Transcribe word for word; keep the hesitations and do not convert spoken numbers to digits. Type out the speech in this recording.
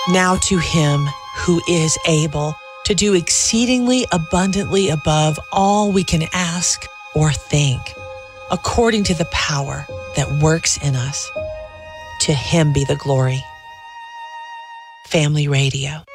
Now to him who is able to do exceedingly abundantly above all we can ask or think, according to the power that works in us. To him be the glory. Family Radio.